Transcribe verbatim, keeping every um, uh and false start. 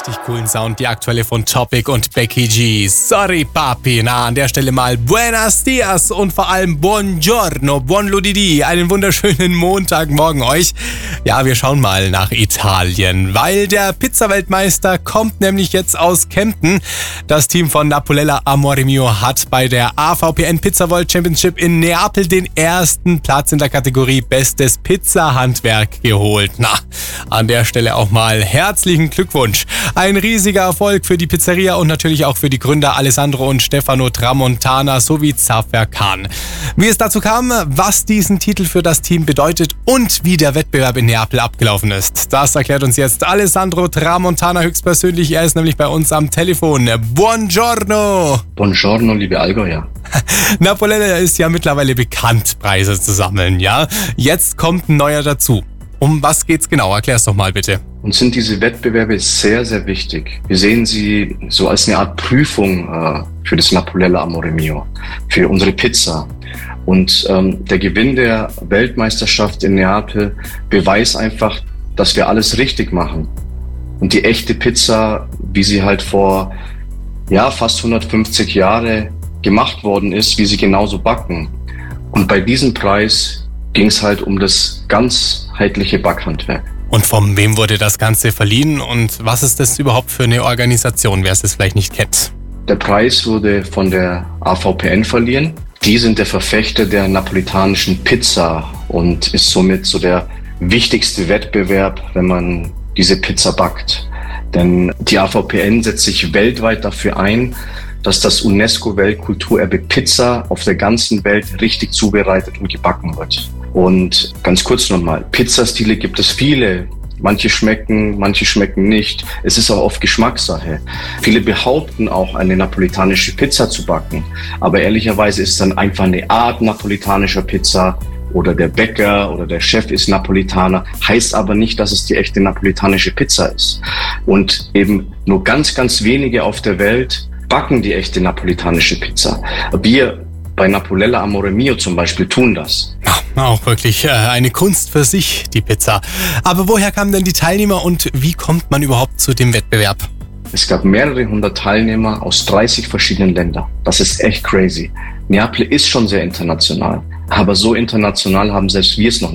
richtig coolen Sound, die aktuelle von Topic und Becky G. Sorry, Papi. Na, an der Stelle mal Buenos Dias und vor allem Buongiorno, Buon Ludidi. Einen wunderschönen Montagmorgen euch. Ja, wir schauen mal nach Italien, weil der Pizzaweltmeister kommt nämlich jetzt aus Kempten. Das Team von Napolella Amore Mio hat bei der A V P N Pizza World Championship in Neapel den ersten Platz in der Kategorie Bestes Pizzahandwerk geholt. Na, an der Stelle auch mal herzlichen Glückwunsch. Ein riesiger Erfolg für die Pizzeria und natürlich auch für die Gründer Alessandro und Stefano Tramontana sowie Zafer Khan. Wie es dazu kam, was diesen Titel für das Team bedeutet und wie der Wettbewerb in Neapel abgelaufen ist, das erklärt uns jetzt Alessandro Tramontana höchstpersönlich. Er ist nämlich bei uns am Telefon. Buongiorno! Buongiorno, liebe Allgäuer. Napolella ist ja mittlerweile bekannt, Preise zu sammeln, ja? Jetzt kommt ein neuer dazu. Um was geht's genau? Erklär's doch mal bitte. Uns sind diese Wettbewerbe sehr, sehr wichtig. Wir sehen sie so als eine Art Prüfung äh, für das Napolella Amore Mio, für unsere Pizza. Und ähm, der Gewinn der Weltmeisterschaft in Neapel beweist einfach, dass wir alles richtig machen. Und die echte Pizza, wie sie halt vor ja, fast hundertfünfzig Jahren gemacht worden ist, wie sie genauso backen. Und bei diesem Preis ging es halt um das ganzheitliche Backhandwerk. Und von wem wurde das Ganze verliehen und was ist das überhaupt für eine Organisation, wer es jetzt vielleicht nicht kennt? Der Preis wurde von der A V P N verliehen. Die sind der Verfechter der napolitanischen Pizza und ist somit so der wichtigste Wettbewerb, wenn man diese Pizza backt. Denn die A V P N setzt sich weltweit dafür ein, dass das UNESCO-Weltkulturerbe Pizza auf der ganzen Welt richtig zubereitet und gebacken wird. Und ganz kurz nochmal, Pizzastile gibt es viele. Manche schmecken, manche schmecken nicht. Es ist auch oft Geschmackssache. Viele behaupten auch, eine napolitanische Pizza zu backen. Aber ehrlicherweise ist es dann einfach eine Art napolitanischer Pizza oder der Bäcker oder der Chef ist Napolitaner. Heißt aber nicht, dass es die echte napolitanische Pizza ist. Und eben nur ganz, ganz wenige auf der Welt backen die echte napolitanische Pizza. Wir bei Napolella Amore Mio zum Beispiel tun das. Ja, auch wirklich äh, eine Kunst für sich, die Pizza. Aber woher kamen denn die Teilnehmer und wie kommt man überhaupt zu dem Wettbewerb? Es gab mehrere hundert Teilnehmer aus dreißig verschiedenen Ländern. Das ist echt crazy. Neapel ist schon sehr international, aber so international haben selbst wir es noch